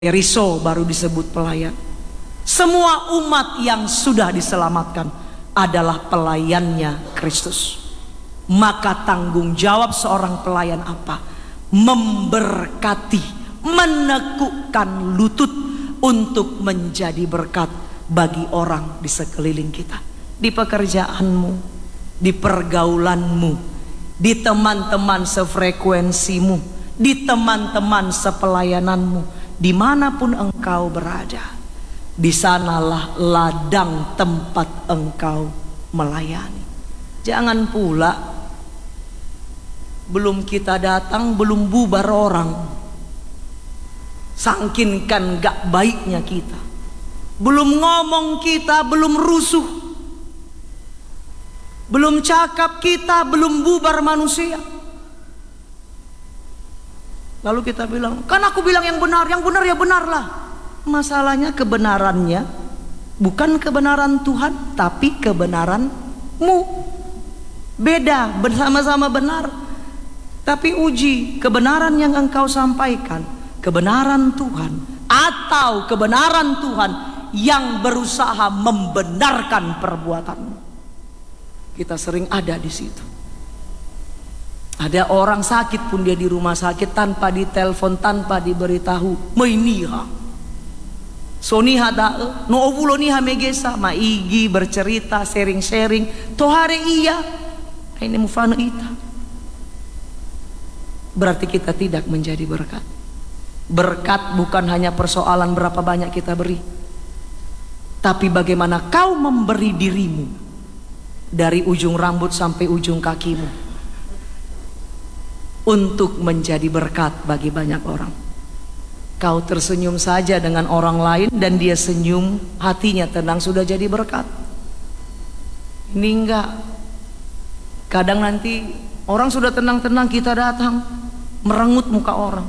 Riso baru disebut pelayan. Semua umat yang sudah diselamatkan adalah pelayannya Kristus. Maka tanggung jawab seorang pelayan apa? Memberkati, menekukkan lutut untuk menjadi berkat bagi orang di sekeliling kita. Di pekerjaanmu, di pergaulanmu, di teman-teman sefrekuensimu, di teman-teman sepelayananmu, dimanapun engkau berada, di sanalah ladang tempat engkau melayani. Jangan pula belum kita datang, belum bubar orang, sangkinkan gak baiknya kita, belum ngomong kita, belum rusuh, belum cakap kita, belum bubar manusia. Lalu kita bilang, kan aku bilang yang benar ya benarlah. Masalahnya kebenarannya bukan kebenaran Tuhan, tapi kebenaranmu. Beda, bersama-sama benar. Tapi uji kebenaran yang engkau sampaikan, kebenaran Tuhan atau kebenaran Tuhan yang berusaha membenarkan perbuatanmu. Kita sering ada di situ. Ada orang sakit pun dia di rumah sakit tanpa ditelepon, tanpa diberitahu. Mainiha, soniha dae, no ovulo niha megesa, maigi bercerita, sharing. Tohare iya, ini mufano ita. Berarti kita tidak menjadi berkat. Berkat bukan hanya persoalan berapa banyak kita beri, tapi bagaimana kau memberi dirimu dari ujung rambut sampai ujung kakimu untuk menjadi berkat bagi banyak orang. Kau tersenyum saja dengan orang lain dan dia senyum, hatinya tenang, sudah jadi berkat. Ini enggak. Kadang nanti orang sudah tenang-tenang, kita datang merengut muka orang.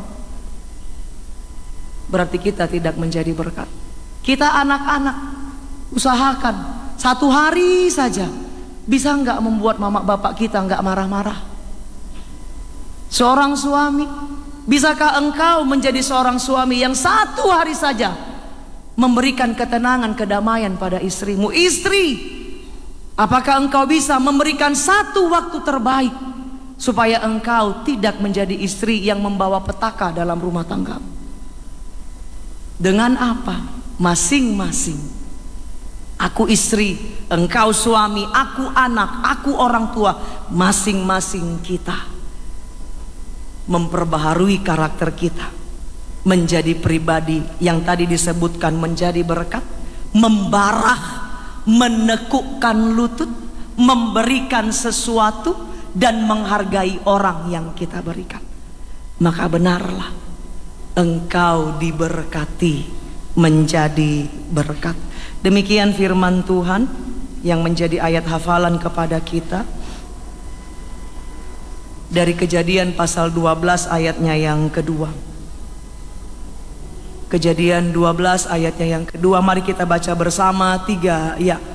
Berarti kita tidak menjadi berkat. Kita anak-anak, usahakan 1 hari saja bisa enggak membuat mama bapak kita enggak marah-marah. Seorang suami, bisakah engkau menjadi seorang suami yang 1 hari saja memberikan ketenangan, kedamaian pada istrimu? Istri, apakah engkau bisa memberikan 1 waktu terbaik supaya engkau tidak menjadi istri yang membawa petaka dalam rumah tangga? Dengan apa? Masing-masing. Aku istri, engkau suami, aku anak, aku orang tua. Masing-masing kita memperbaharui karakter kita menjadi pribadi yang tadi disebutkan menjadi berkat, membarah, menekukkan lutut, memberikan sesuatu dan menghargai orang yang kita berikan. Maka benarlah engkau diberkati menjadi berkat. Demikian firman Tuhan yang menjadi ayat hafalan kepada kita dari Kejadian pasal 12 ayatnya yang kedua. Kejadian 12 ayatnya yang kedua. Mari kita baca bersama 3 ya.